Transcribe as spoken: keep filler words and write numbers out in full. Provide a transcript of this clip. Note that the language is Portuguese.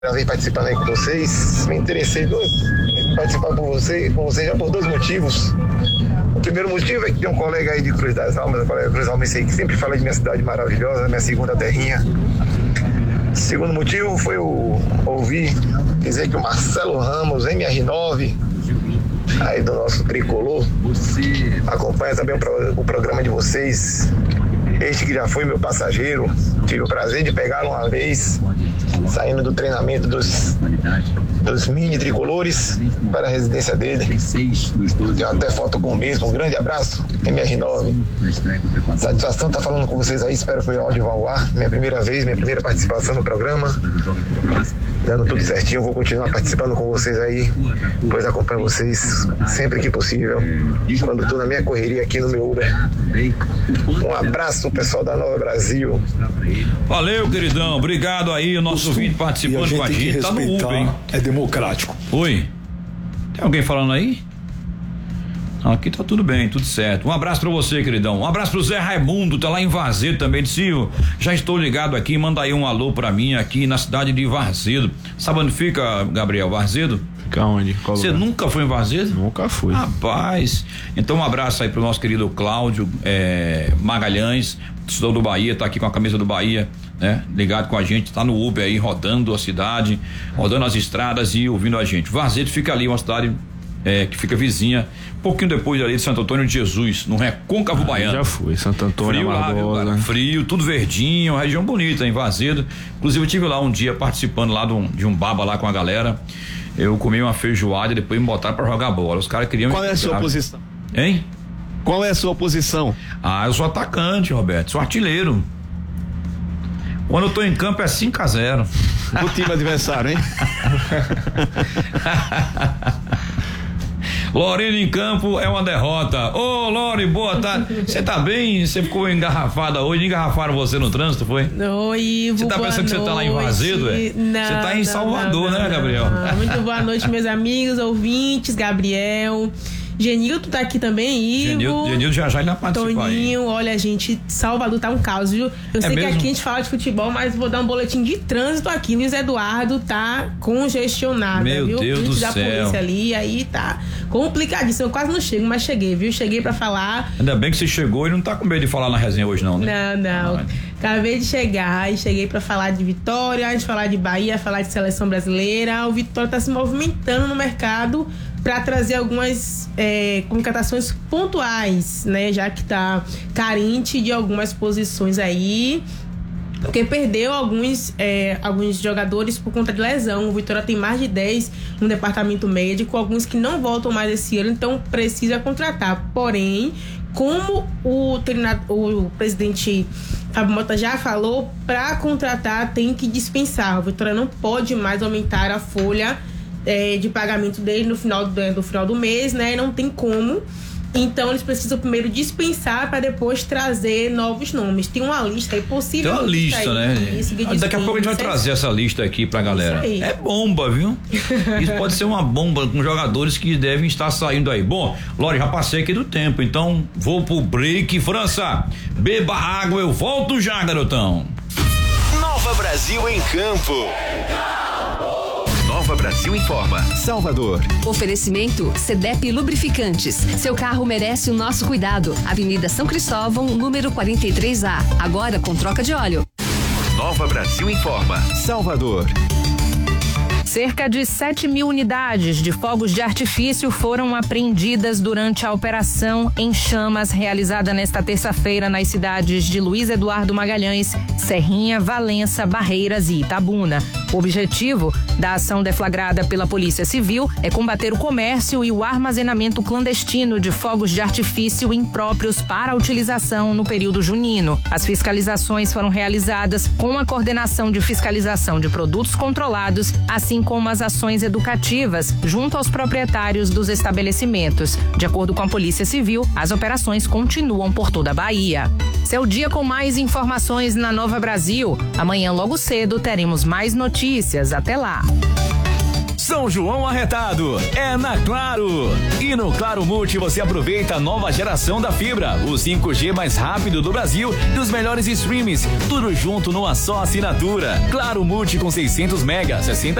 Vem participando aí com vocês, me interessei em participar com vocês, com vocês já por dois motivos. O primeiro motivo é que tem um colega aí de Cruz das Almas, um colega de Cruz das Almas aí, que sempre fala de minha cidade maravilhosa, minha segunda terrinha. O segundo motivo foi o ouvir dizer que o Marcelo Ramos, M R nove, aí do nosso tricolor, acompanha também o, pro, o programa de vocês. Este que já foi meu passageiro, tive o prazer de pegá-lo uma vez, saindo do treinamento dos, dos mini tricolores para a residência dele. Tenho até foto com o mesmo. Um grande abraço, M R nove. Satisfação estar falando com vocês aí, espero que o áudio vá ao ar. Minha primeira vez, minha primeira participação no programa. Dando tudo certinho, eu vou continuar participando com vocês aí, pois acompanho vocês sempre que possível, quando estou na minha correria aqui no meu Uber. Um abraço, pessoal da Nova Brasil. Valeu, queridão, obrigado aí, o nosso ouvinte participando com a gente, tá no Uber, hein? É democrático. Oi, tem alguém falando aí? Não, aqui tá tudo bem, tudo certo. Um abraço pra você, queridão. Um abraço pro Zé Raimundo, tá lá em Varzedo também. Disse, já estou ligado aqui, manda aí um alô pra mim aqui na cidade de Varzedo. Sabe onde fica, Gabriel, Varzedo? Fica onde? Você nunca foi em Varzedo? Nunca fui. Rapaz, então um abraço aí pro nosso querido Cláudio é, Magalhães, torcedor do Bahia, tá aqui com a camisa do Bahia, né? Ligado com a gente, tá no Uber aí, rodando a cidade, rodando as estradas e ouvindo a gente. Varzedo fica ali, uma cidade É, que fica vizinha, um pouquinho depois ali de Santo Antônio de Jesus, no Recôncavo ah, Baiano. Já fui, Santo Antônio, frio lá, viu, cara? Frio, tudo verdinho, região bonita, em Varzedo. Inclusive eu estive lá um dia participando lá de um, de um baba lá com a galera. Eu comi uma feijoada e depois me botaram pra jogar bola. Os caras queriam. Qual é a sua posição? Hein? Qual é a sua posição? Ah, eu sou atacante, Roberto, sou artilheiro. Quando eu tô em campo é cinco a zero. O time adversário, hein? Lorena em campo é uma derrota. Ô, Lore, boa tarde. Você tá bem? Você ficou engarrafada hoje? Engarrafaram você no trânsito, foi? Oi, Ivo. Você tá pensando que você tá lá em Varzedo, é? Não. Você tá em Salvador, não, não, né, Gabriel? Não. Muito boa noite, meus amigos, ouvintes, Gabriel. Genildo tá aqui também, Ivo. Genildo, Genildo já já ele vai participar. Toninho, aí. Olha, gente, Salvador tá um caos, viu? Eu é sei mesmo? que aqui a gente fala de futebol, mas vou dar um boletim de trânsito aqui. Luiz Eduardo tá congestionado, Meu viu? Deus do da céu. polícia ali, aí tá complicadíssimo. Eu quase não chego, mas cheguei, viu? Cheguei pra falar. Ainda bem que você chegou e não tá com medo de falar na resenha hoje, não, né? Não, não. Ah, Acabei de chegar e cheguei pra falar de Vitória, de falar de Bahia, falar de seleção brasileira. O Vitória tá se movimentando no mercado para trazer algumas é, contratações pontuais, né? Já que tá carente de algumas posições aí, porque perdeu alguns, é, alguns jogadores por conta de lesão. O Vitória tem mais de dez no departamento médico, alguns que não voltam mais esse ano, então precisa contratar. Porém, como o, treinador, o presidente Fábio Mota já falou, para contratar tem que dispensar. O Vitória não pode mais aumentar a folha É, de pagamento dele no final do, do final do mês, né? Não tem como. Então eles precisam primeiro dispensar para depois trazer novos nomes. Tem uma lista aí possível. Tem uma lista, aí, né? Isso, Daqui a pouco a gente vai trazer essa lista aqui pra galera. É bomba, viu? Isso pode ser uma bomba com jogadores que devem estar saindo aí. Bom, Lore, já passei aqui do tempo, então vou pro break. França, beba água, eu volto já, garotão. Nova Brasil em campo. Nova Brasil informa. Salvador. Oferecimento Cedep Lubrificantes. Seu carro merece o nosso cuidado. Avenida São Cristóvão, número quarenta e três A. Agora com troca de óleo. Nova Brasil informa. Salvador. Cerca de sete mil unidades de fogos de artifício foram apreendidas durante a operação Em Chamas, realizada nesta terça-feira nas cidades de Luiz Eduardo Magalhães, Serrinha, Valença, Barreiras e Itabuna. O objetivo da ação deflagrada pela Polícia Civil é combater o comércio e o armazenamento clandestino de fogos de artifício impróprios para utilização no período junino. As fiscalizações foram realizadas com a coordenação de fiscalização de produtos controlados, assim como as ações educativas junto aos proprietários dos estabelecimentos. De acordo com a Polícia Civil, as operações continuam por toda a Bahia. Seu dia com mais informações na Nova Brasil. Amanhã, logo cedo, teremos mais notícias. Até lá. São João arretado é na Claro. E no Claro Multi você aproveita a nova geração da fibra, o cinco G mais rápido do Brasil e os melhores streams, tudo junto numa só assinatura. Claro Multi com seiscentos megas, sessenta